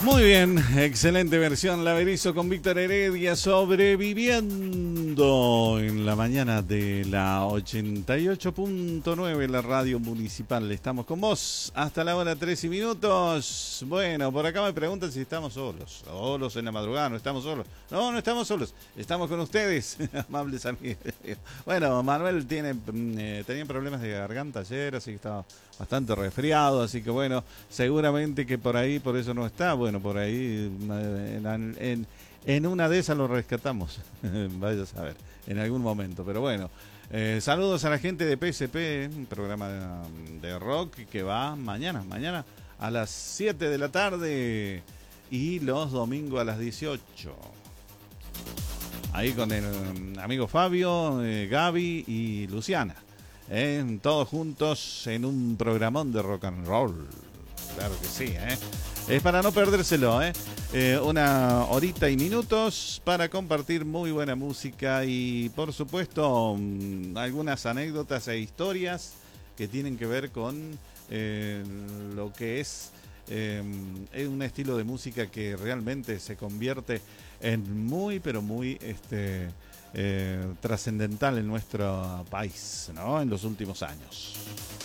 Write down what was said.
Muy bien, excelente versión La Berizo con Víctor Heredia, sobreviviendo en la mañana de la 88.9, la radio municipal. Estamos con vos hasta la hora 13 minutos. Bueno, por acá me preguntan si estamos solos en la madrugada. No estamos solos. No estamos solos, estamos con ustedes, amables amigos. Bueno, Manuel tenía problemas de garganta ayer, así que estaba bastante resfriado, así que bueno, seguramente que por ahí, por eso no está. Bueno, por ahí en una de esas lo rescatamos. Vaya a saber, en algún momento. Pero bueno, saludos a la gente de PSP, un programa de rock que va mañana a las 7 de la tarde y los domingos a las 18. Ahí con el amigo Fabio, Gaby y Luciana. Todos juntos en un programón de rock and roll. Claro que sí, es para no perdérselo, una horita y minutos para compartir muy buena música y por supuesto algunas anécdotas e historias que tienen que ver con lo que es un estilo de música que realmente se convierte en muy pero muy trascendental en nuestro país, ¿no? En los últimos años.